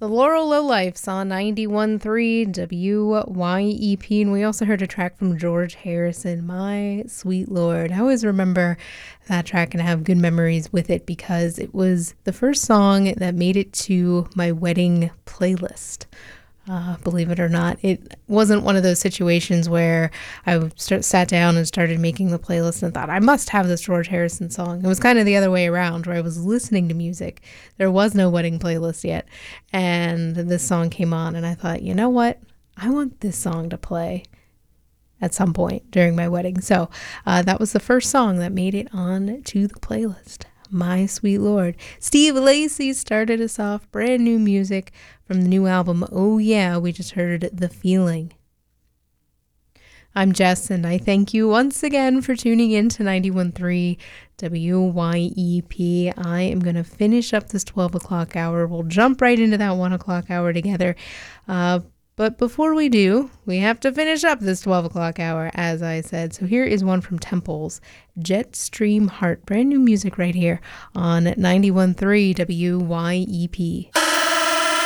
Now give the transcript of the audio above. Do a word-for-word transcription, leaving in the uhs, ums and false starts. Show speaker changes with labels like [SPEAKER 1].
[SPEAKER 1] The Laurel Lowlifes on ninety-one point three W Y E P, and we also heard a track from George Harrison, My Sweet Lord. I always remember that track and have good memories with it because it was the first song that made it to my wedding playlist. Uh, believe it or not, it wasn't one of those situations where I start, sat down and started making the playlist and thought, I must have this George Harrison song. It was kind of the other way around, where I was listening to music. There was no wedding playlist yet, and this song came on, and I thought, you know what? I want this song to play at some point during my wedding. So uh, that was the first song that made it on to the playlist. My Sweet Lord. Steve Lacy started us off, brand new music from the new album, Oh Yeah, we just heard The Feeling. I'm Jess, and I thank you once again for tuning in to ninety-one point three W Y E P. I am going to finish up this twelve o'clock hour. We'll jump right into that one o'clock hour together. Uh, But before we do, we have to finish up this twelve o'clock hour, as I said. So here is one from Temples, Jetstream Heart. Brand new music right here on ninety-one point three W Y E P.